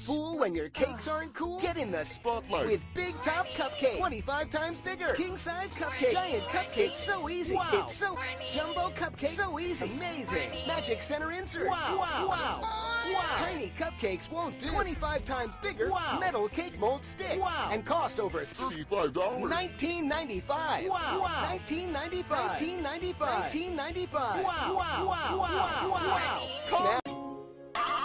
Fool when your cakes aren't cool? Get in the Spotlight. with Big Top Cupcake. 25 times bigger. King size cupcake. Giant cupcake. It's so easy. Wow. It's so jumbo cupcake. So easy. Amazing. Magic center insert. Wow. Wow. Wow. Wow. Tiny cupcakes won't do. 25 times bigger. Wow. Metal cake mold stick. Wow. And cost over $35. $19.95. Wow. Wow. $19.95. $19.95. $19.95. Wow. Wow. Wow. Wow. Call